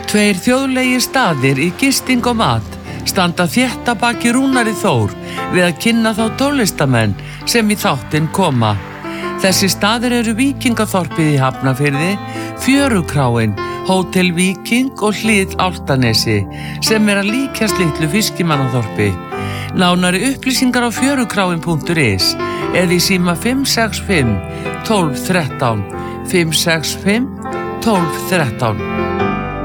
Tveir þjóðlegir staðir í gisting og mat standa þétt að baki Rúnari Þór við að kynna þá tólistamenn sem í þáttinn koma. Þessi staðir eru Víkingaþorpið í Hafnarfirði, Fjörukráin, Hótel Víking og Hlið Álftanesi sem að líkjast litlu fiskimannaþorpi. Nánari upplýsingar á fjörukráin.is eða í síma 565 12 13 565 12 13.